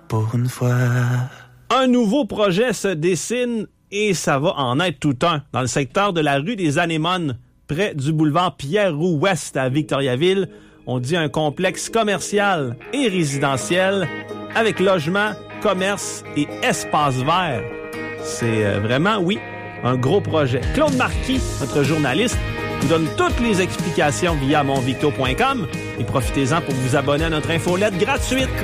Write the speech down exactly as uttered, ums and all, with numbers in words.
pour une fois. Un nouveau projet se dessine et ça va en être tout un. Dans le secteur de la rue des Anémones, près du boulevard Pierre-Roux-Ouest à Victoriaville, on dit un complexe commercial et résidentiel avec logement, commerce et espace vert. C'est euh, vraiment, oui, un gros projet. Claude Marquis, notre journaliste, vous donne toutes les explications via monvicto point com et profitez-en pour vous abonner à notre infolette gratuite.